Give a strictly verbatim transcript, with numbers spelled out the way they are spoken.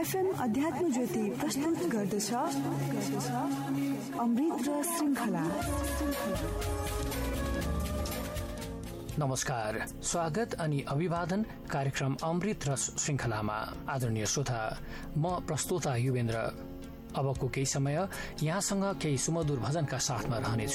FM अध्यात्म ज्योति प्रस्तुत गर्दछ अमृत र श्रृंखला। नमस्कार, स्वागत अनि अभिवादन कार्यक्रम अमृत र श्रृंखलामा। आदरणीय श्रोता, म प्रस्तोता युवेन्द्र। अबको केही समय यहाँसँग केही सुमधुर भजनका साथमा रहनेछु।